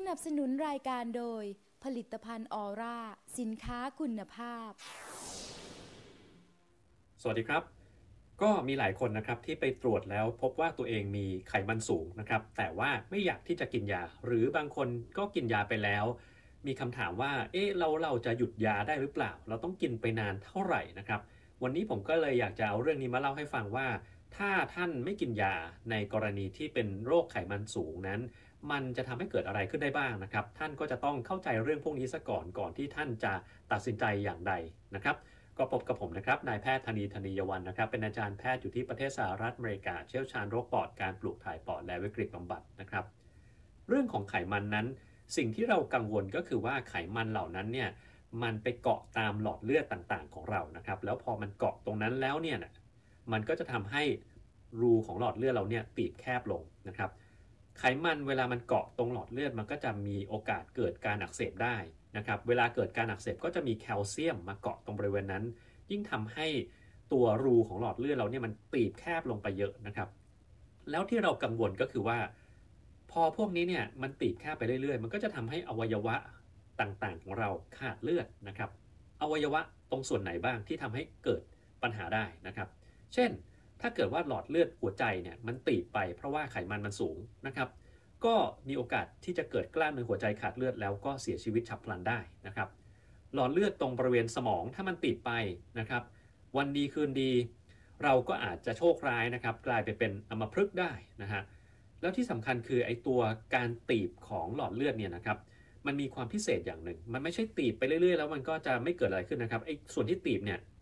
นับสนุนรายการโดยผลิตภัณฑ์ออร่าสินค้าคุณภาพสวัสดีครับก็มีหลายคนนะครับที่ไปตรวจแล้วพบว่าตัวเองมีไขมันสูงนะครับแต่ว่าไม่อยากที่จะกินยาหรือบางคนก็กินยาไปแล้วมีคำถามว่าเราจะหยุดยาได้หรือเปล่าเราต้องกินไปนานเท่าไหร่นะครับวันนี้ผมก็เลยอยากจะเอาเรื่องนี้มาเล่าให้ฟังว่าถ้าท่านไม่กินยาในกรณีที่เป็นโรคไขมันสูงนั้นมันจะทำให้เกิดอะไรขึ้นได้บ้างนะครับท่านก็จะต้องเข้าใจเรื่องพวกนี้ซะก่อนที่ท่านจะตัดสินใจอย่างใดนะครับก็พบกับผมนะครับนายแพทย์ธนีธนียวันนะครับเป็นอาจารย์แพทย์อยู่ที่ประเทศสหรัฐอเมริกาเชี่ยวชาญโรคปอดการปลูกถ่ายปอดและวิกฤตบำบัดนะครับเรื่องของไขมันนั้นสิ่งที่เรากังวลก็คือว่าไขมันเหล่านั้นเนี่ยมันไปเกาะตามหลอดเลือดต่างๆของเรานะครับแล้วพอมันเกาะตรงนั้นแล้วเนี่ยมันก็จะทำให้รูของหลอดเลือดเราเนี่ยตีบแคบลงนะครับไขมันเวลามันเกาะตรงหลอดเลือดมันก็จะมีโอกาสเกิดการอักเสบได้นะครับเวลาเกิดการอักเสบก็จะมีแคลเซียมมาเกาะตรงบริเวณนั้นยิ่งทำให้ตัวรูของหลอดเลือดเราเนี่ยมันตีบแคบลงไปเยอะนะครับแล้วที่เรากังวลก็คือว่าพอพวกนี้เนี่ยมันตีบแคบไปเรื่อยๆมันก็จะทำให้อวัยวะต่างๆของเราขาดเลือดนะครับอวัยวะตรงส่วนไหนบ้างที่ทำให้เกิดปัญหาได้นะครับเช่นถ้าเกิดว่าหลอดเลือดหัวใจเนี่ยมันตีบไปเพราะว่าไขมันมันสูงนะครับก็มีโอกาสที่จะเกิดกล้ามเนื้อหัวใจขาดเลือดแล้วก็เสียชีวิตฉับพลันได้นะครับหลอดเลือดตรงบริเวณสมองถ้ามันตีบไปนะครับวันดีคืนดีเราก็อาจจะโชคร้ายนะครับกลายไปเป็นอัมพฤกษ์ได้นะฮะแล้วที่สำคัญคือไอ้ตัวการตีบของหลอดเลือดเนี่ยนะครับมันมีความพิเศษอย่างหนึ่งมันไม่ใช่ตีบไปเรื่อยๆแล้วมันก็จะไม่เกิดอะไรขึ้นนะครับไอ้ส่วนที่ตีบเนี่ย